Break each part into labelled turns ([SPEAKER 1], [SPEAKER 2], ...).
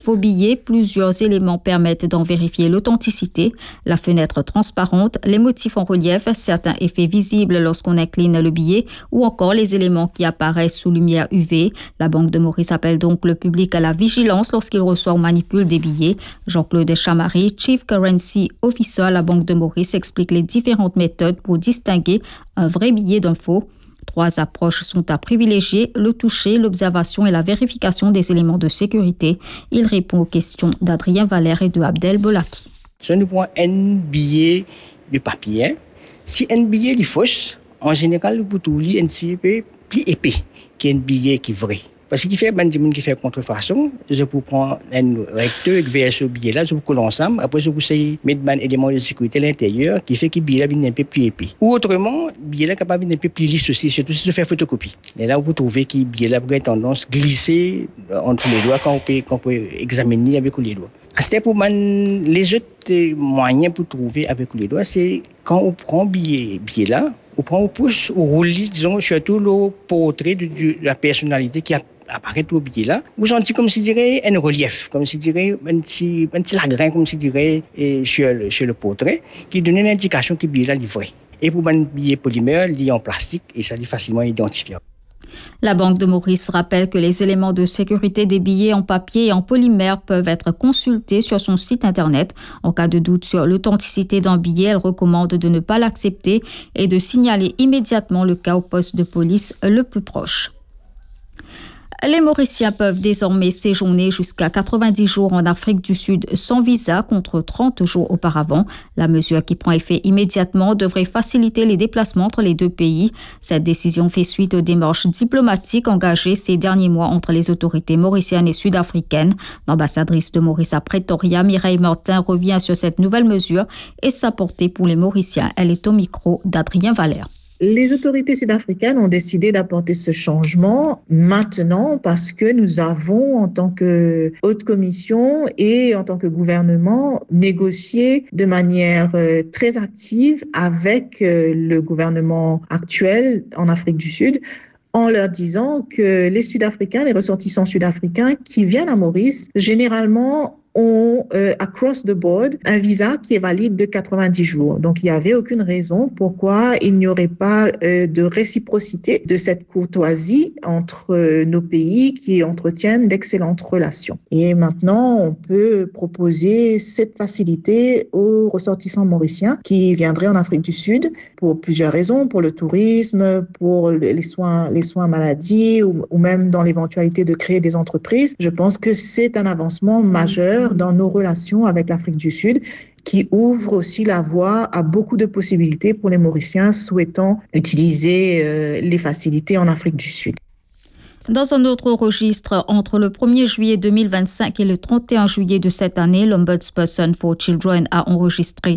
[SPEAKER 1] Faux billets, plusieurs éléments permettent d'en vérifier l'authenticité. La fenêtre transparente, les motifs en relief, certains effets visibles lorsqu'on incline le billet ou encore les éléments qui apparaissent sous lumière UV. La Banque de Maurice appelle donc le public à la vigilance lorsqu'il reçoit ou manipule des billets. Jean-Claude Chamary, Chief Currency Officer à la Banque de Maurice, explique les différentes méthodes pour distinguer un vrai billet d'un faux. 3 approches sont à privilégier, le toucher, l'observation et la vérification des éléments de sécurité. Il répond aux questions d'Adrien Valère et de Abdel Bolaki.
[SPEAKER 2] Si on prend un billet de papier, si un billet est faux, en général, vous pouvez un CP plus épais qu'un billet qui est vrai. Parce qu'il fait qui fait contrefaçon, je peux prendre un recteur et vers ce billet-là, je peux coller ensemble, après je peux mettre un élément de sécurité à l'intérieur qui fait que le billet-là vient un peu plus épais. Ou autrement, le billet-là est capable de un peu plus lisse aussi, surtout si je fais photocopie. Et là, vous trouvez que le billet-là a tendance à glisser entre les doigts quand on peut examiner avec les doigts. C'est pour les autres moyens pour trouver avec les doigts, c'est quand on prend le billet-là, on prend au pouce, on roule, disons, surtout le portrait de la personnalité qui apparaît au billet là, vous sentez comme si dirait un relief, comme si dirait un petit lagrin, comme si dirait sur le portrait, qui donne une indication que le billet là est vrai. Et pour un billet polymère, il est en plastique et ça est facilement identifiable.
[SPEAKER 1] La Banque de Maurice rappelle que les éléments de sécurité des billets en papier et en polymère peuvent être consultés sur son site internet. En cas de doute sur l'authenticité d'un billet, elle recommande de ne pas l'accepter et de signaler immédiatement le cas au poste de police le plus proche. Les Mauriciens peuvent désormais séjourner jusqu'à 90 jours en Afrique du Sud sans visa contre 30 jours auparavant. La mesure qui prend effet immédiatement devrait faciliter les déplacements entre les deux pays. Cette décision fait suite aux démarches diplomatiques engagées ces derniers mois entre les autorités mauriciennes et sud-africaines. L'ambassadrice de Maurice à Pretoria, Mireille Martin, revient sur cette nouvelle mesure et sa portée pour les Mauriciens. Elle est au micro d'Adrien Valère.
[SPEAKER 3] Les autorités sud-africaines ont décidé d'apporter ce changement maintenant parce que nous avons, en tant que haute commission et en tant que gouvernement, négocié de manière très active avec le gouvernement actuel en Afrique du Sud, en leur disant que les Sud-Africains, les ressortissants sud-africains qui viennent à Maurice, généralement ont, across the board, un visa qui est valide de 90 jours. Donc, il n'y avait aucune raison pourquoi il n'y aurait pas de réciprocité de cette courtoisie entre nos pays qui entretiennent d'excellentes relations. Et maintenant, on peut proposer cette facilité aux ressortissants mauriciens qui viendraient en Afrique du Sud pour plusieurs raisons, pour le tourisme, pour les soins maladies ou même dans l'éventualité de créer des entreprises. Je pense que c'est un avancement majeur dans nos relations avec l'Afrique du Sud qui ouvre aussi la voie à beaucoup de possibilités pour les Mauriciens souhaitant utiliser les facilités en Afrique du Sud.
[SPEAKER 1] Dans un autre registre, entre le 1er juillet 2025 et le 31 juillet de cette année, l'Ombudsperson for Children a enregistré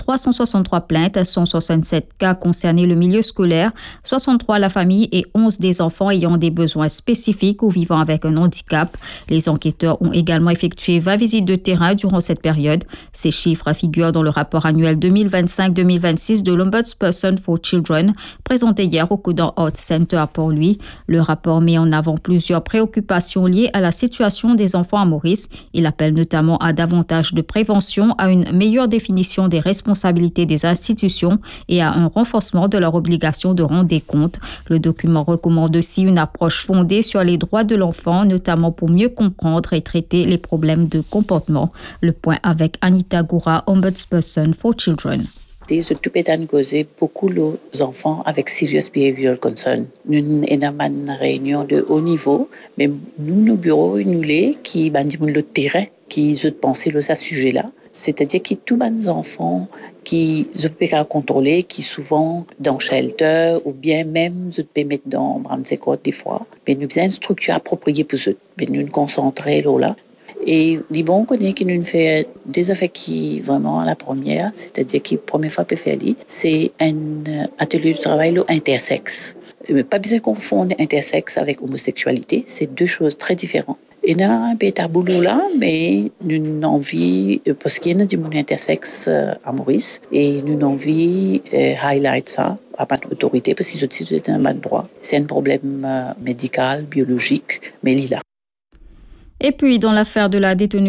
[SPEAKER 1] 363 plaintes, 167 cas concernés le milieu scolaire, 63 la famille et 11 des enfants ayant des besoins spécifiques ou vivant avec un handicap. Les enquêteurs ont également effectué 20 visites de terrain durant cette période. Ces chiffres figurent dans le rapport annuel 2025-2026 de l'Ombudsperson for Children, présenté hier au Codan Art Center à Port-Louis. Le rapport met en avant plusieurs préoccupations liées à la situation des enfants à Maurice. Il appelle notamment à davantage de prévention, à une meilleure définition des responsabilités des institutions et à un renforcement de leur obligation de rendre des comptes. Le document recommande aussi une approche fondée sur les droits de l'enfant, notamment pour mieux comprendre et traiter les problèmes de comportement. Le point avec Anita Goura, Ombudsperson for Children.
[SPEAKER 4] Je peux causer beaucoup les enfants avec serious behavioral concern. Nous avons une réunion de haut niveau, mais nous, nos bureaux, nous les qui bandiment le terrain, qui je pensais à ce sujet-là. C'est-à-dire que tous les enfants qui je peux contrôler, qui souvent dans shelter ou bien même je peux mettre dans Bramsecot des fois, mais nous avons une structure appropriée pour eux. Mais nous nous concentrer là. Et les bons connaissent que nous faisons des affaires qui vraiment la première, c'est-à-dire que la première fois que faire c'est un atelier de travail intersexe. Mais pas besoin de confondre intersexe avec homosexualité, c'est deux choses très différentes. Il y a un peu de boulot là, mais nous avons envie, parce qu'il y a du monde intersexe à Maurice, et nous avons envie de highlight ça à notre autorité, parce que c'est un droit. C'est un problème médical, biologique, mais il est là.
[SPEAKER 1] Et puis, dans l'affaire de la détenue